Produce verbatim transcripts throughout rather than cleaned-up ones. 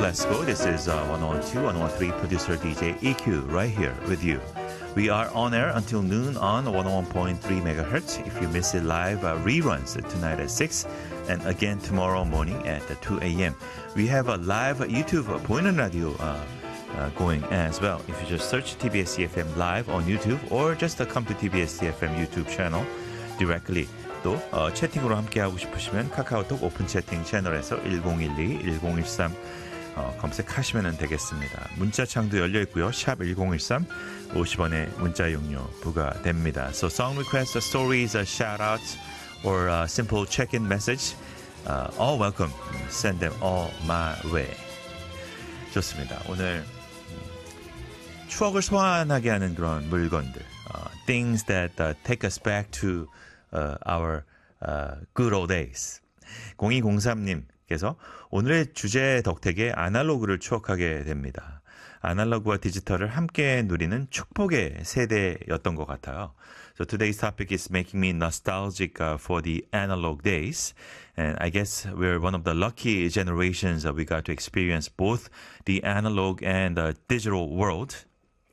Let's go. This is uh, one oh two, one oh three producer D J E Q right here with you. We are on air until noon on one oh one point three megahertz. If you miss it live, uh, reruns tonight at six and again tomorrow morning at two a.m. We have a live YouTube uh, 보이는 라디오 uh, uh, going as well. If you just search T B S E F M live on YouTube or just uh, come to T B S E F M YouTube channel directly. 또 어, 채팅으로 함께하고 싶으시면 카카오톡 오픈 채팅 채널에서 일공일이 일공일삼 어, 검색하시면 되겠습니다. 문자창도 열려있고요. 샵 일공일삼 오십 원의 문자 용료 부과됩니다. So song requests, stories, shout-outs or a simple check-in message uh, all welcome. Send them all my way. 좋습니다. 오늘 추억을 소환하게 하는 그런 물건들 uh, things that uh, take us back to Uh, our uh, good old days. 공이공삼님께서 오늘의 주제 덕택에 아날로그를 추억하게 됩니다. 아날로그와 디지털을 함께 누리는 축복의 세대였던 것 같아요. So today's topic is making me nostalgic uh, for the analog days. And I guess we're one of the lucky generations that we got to experience both the analog and the digital world.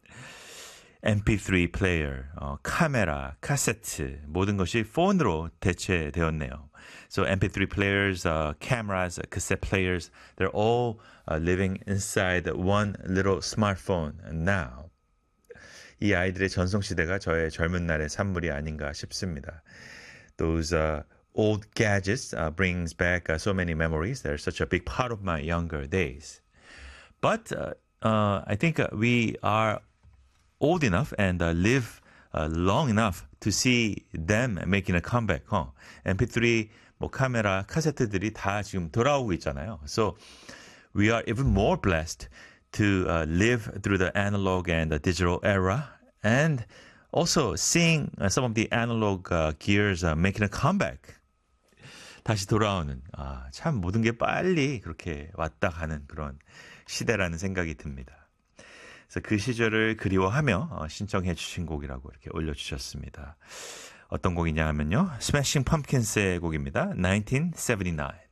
엠피쓰리 플레이어, 어, 카메라, 카세트 모든 것이 폰으로 대체되었네요. So 엠피쓰리 players, uh, cameras, cassette players, they're all uh, living inside one little smartphone now. 이 아이들의 전성시대가 저의 젊은 날의 산물이 아닌가 싶습니다. Those uh, old gadgets uh, brings back uh, so many memories. They're such a big part of my younger days. But uh, uh, I think uh, we are old enough and uh, live uh, long enough to see them making a comeback. Huh? 엠피쓰리, 뭐 카메라, 카세트들이 다 지금 돌아오고 있잖아요. So we are even more blessed to uh, live through the analog and the digital era and also seeing uh, some of the analog uh, gears uh, making a comeback. 다시 돌아오는 아, 참 모든 게 빨리 그렇게 왔다 가는 그런 시대라는 생각이 듭니다. 그래서 그 시절을 그리워하며 어, 신청해 주신 곡이라고 이렇게 올려주셨습니다. 어떤 곡이냐 하면요. 스매싱 펌킨스의 곡입니다. 나인틴 세븐티 나인.